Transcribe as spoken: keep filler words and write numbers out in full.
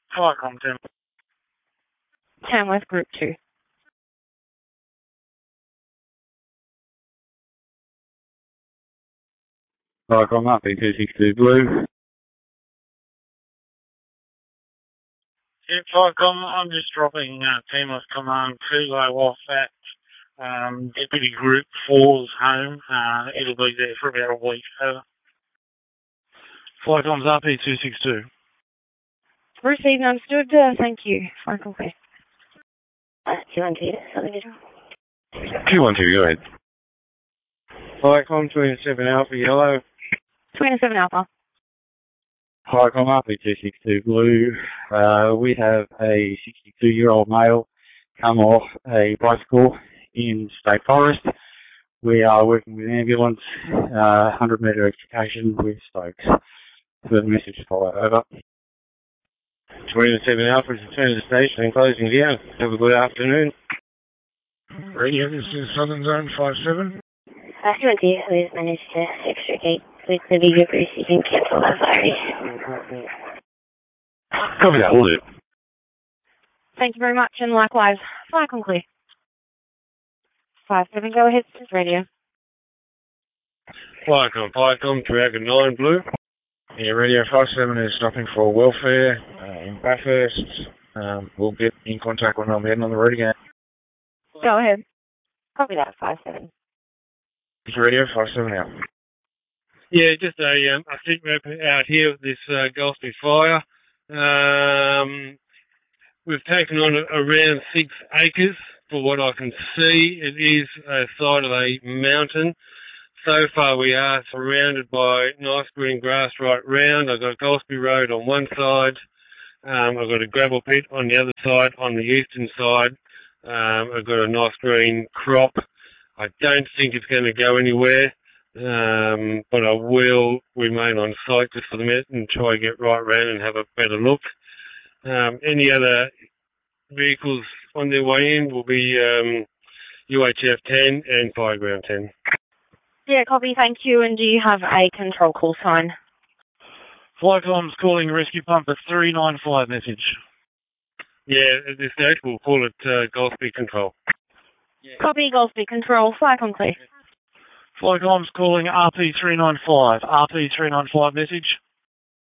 Flycom ten. Tamworth Group two. Flycom R P two six two Blue. Yeah, Flycom, I'm just dropping uh, Tamworth Command Kilo off at um, Deputy Group four's home. Uh, it'll be there for about a week. Over. Flycom's R P two six two. Received and understood. Uh, thank you. Flycom clear. Uh, Q one two, Southern Digital. Q one two, go ahead. Flycom twenty-seven Alpha Yellow. twenty-seven Alpha. Flycom R P two six two Blue. Uh, we have a sixty-two-year-old male come off a bicycle in State Forest. We are working with ambulance, uh, one hundred metre extrication with Stokes. The message to follow. Over. twenty-seven Alpha is returning to the station and closing down. Have a good afternoon. Radio, this is Southern Zone five seven. Uh, Q one two, we've managed to extricate with the video boost. You can cancel that sorry. Copy that, will do. Thank you very much, and likewise. Flycom clear. five seven, go ahead, this is radio. Flycom, Flycom, Dragon nine Blue. Yeah, Radio five seven is stopping for welfare uh, in Bathurst. Um, we'll get in contact when I'm heading on the road again. Go ahead. Copy that, five seven. It's Radio five seven out. Yeah, just a, um, a sit rep out here with this uh, Gulfby fire. Um, we've taken on a, around six acres. For what I can see, it is a side of a mountain. So far we are surrounded by nice green grass right round. I've got Gulfby Road on one side. Um, I've got a gravel pit on the other side, on the eastern side. Um, I've got a nice green crop. I don't think it's going to go anywhere, um, but I will remain on site just for the minute and try to get right round and have a better look. Um, any other vehicles on their way in will be um, U H F ten and Fireground ten. Yeah, copy, thank you. And do you have a control call sign? Flycom's calling rescue pump at three nine five message. Yeah, at this stage we'll call it uh, Gulfby Control. Yeah. Copy, Gulfby Control, Flycom clear. Flycom's calling R P three nine five. R P three nine five message.